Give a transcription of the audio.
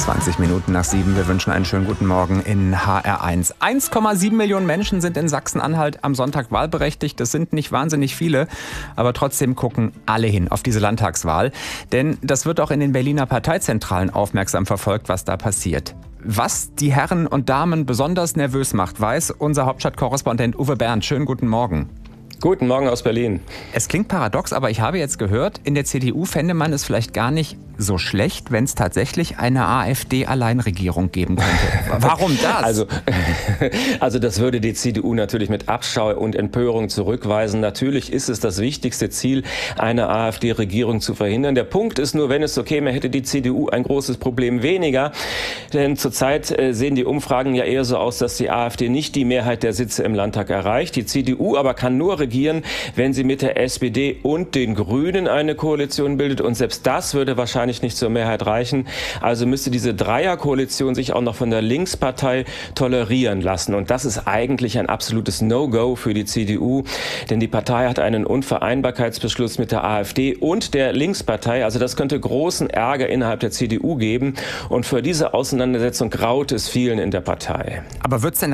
20 Minuten nach 7. Wir wünschen einen schönen guten Morgen in HR1. 1,7 Millionen Menschen sind in Sachsen-Anhalt am Sonntag wahlberechtigt. Das sind nicht wahnsinnig viele, aber trotzdem gucken alle hin auf diese Landtagswahl. Denn das wird auch in den Berliner Parteizentralen aufmerksam verfolgt, was da passiert. Was die Herren und Damen besonders nervös macht, weiß unser Hauptstadtkorrespondent Uwe Bernd. Schönen guten Morgen. Guten Morgen aus Berlin. Es klingt paradox, aber ich habe jetzt gehört, in der CDU fände man es vielleicht gar nicht so schlecht, wenn es tatsächlich eine AfD-Alleinregierung geben könnte. Warum das? Also das würde die CDU natürlich mit Abscheu und Empörung zurückweisen. Natürlich ist es das wichtigste Ziel, eine AfD-Regierung zu verhindern. Der Punkt ist nur, wenn es so käme, hätte die CDU ein großes Problem weniger. Denn zurzeit sehen die Umfragen ja eher so aus, dass die AfD nicht die Mehrheit der Sitze im Landtag erreicht. Die CDU aber kann nur regieren, wenn sie mit der SPD und den Grünen eine Koalition bildet. Und selbst das würde wahrscheinlich nicht zur Mehrheit reichen. Also müsste diese Dreierkoalition sich auch noch von der Linkspartei tolerieren lassen. Und das ist eigentlich ein absolutes No-Go für die CDU. Denn die Partei hat einen Unvereinbarkeitsbeschluss mit der AfD und der Linkspartei. Also das könnte großen Ärger innerhalb der CDU geben. Und für diese Auseinandersetzung graut es vielen in der Partei. Aber wird's denn